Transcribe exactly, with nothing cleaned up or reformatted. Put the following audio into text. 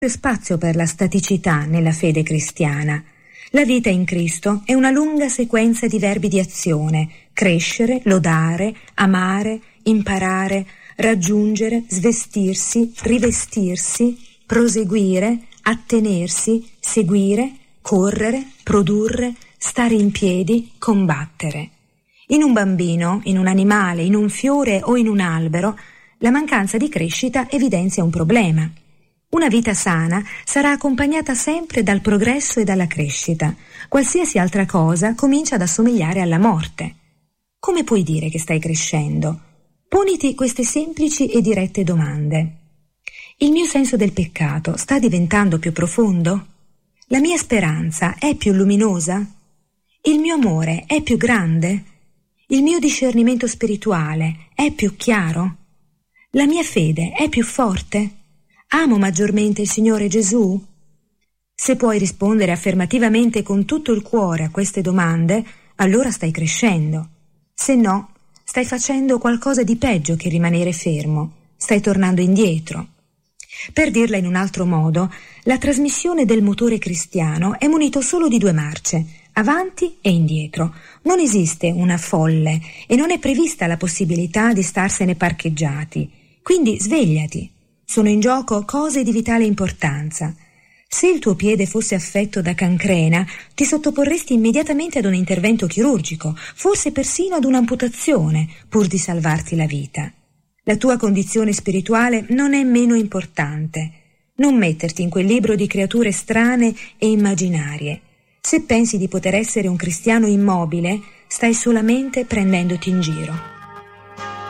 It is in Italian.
spazio per la staticità nella fede cristiana. La vita in Cristo è una lunga sequenza di verbi di azione: crescere, lodare, amare, imparare, raggiungere, svestirsi, rivestirsi, proseguire, attenersi, seguire, correre, produrre, stare in piedi, combattere. In un bambino, in un animale, in un fiore o in un albero, la mancanza di crescita evidenzia un problema. Una vita sana sarà accompagnata sempre dal progresso e dalla crescita. Qualsiasi altra cosa comincia ad assomigliare alla morte. Come puoi dire che stai crescendo? Poniti queste semplici e dirette domande. Il mio senso del peccato sta diventando più profondo? La mia speranza è più luminosa? Il mio amore è più grande? Il mio discernimento spirituale è più chiaro? La mia fede è più forte? Amo maggiormente il Signore Gesù? Se puoi rispondere affermativamente con tutto il cuore a queste domande, allora stai crescendo. Se no, stai facendo qualcosa di peggio che rimanere fermo. Stai tornando indietro. Per dirla in un altro modo, la trasmissione del motore cristiano è munito solo di due marce, avanti e indietro. Non esiste una folle e non è prevista la possibilità di starsene parcheggiati. Quindi svegliati. Sono in gioco cose di vitale importanza. Se il tuo piede fosse affetto da cancrena, ti sottoporresti immediatamente ad un intervento chirurgico, forse persino ad un'amputazione, pur di salvarti la vita. La tua condizione spirituale non è meno importante. Non metterti in quel libro di creature strane e immaginarie. Se pensi di poter essere un cristiano immobile, stai solamente prendendoti in giro.